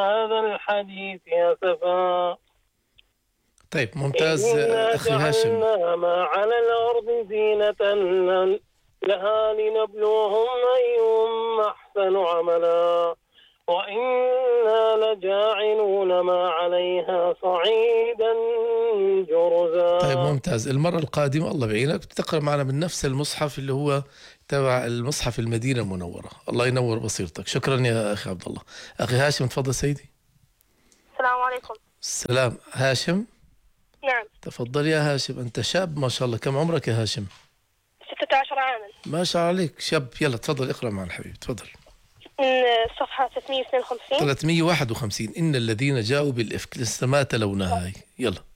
هذا الحديث أسفا. طيب ممتاز إنا أخي هاشم. جعلنا ما على الأرض زينة لها لنبلوهم أيهم أحسن عملا وإنا لجاعلون ما عليها صعيدا جرزا. طيب ممتاز. المرة القادمة الله بعينك بتقرأ معنا من نفس المصحف اللي هو تبع المصحف المدينة المنورة. الله ينور بصيرتك. شكرا يا أخي عبد الله. أخي هاشم تفضل سيدي. السلام عليكم. السلام. هاشم. نعم. تفضل يا هاشم. أنت شاب ما شاء الله. كم عمرك يا هاشم؟ 16 عاما. ما شاء الله عليك شاب. يلا تفضل اقرأ معنا حبيبي. تفضل. من الصفحة 352. 351. إن الذين جاءوا بالإفك لسه ما تلوناها هاي. يلا.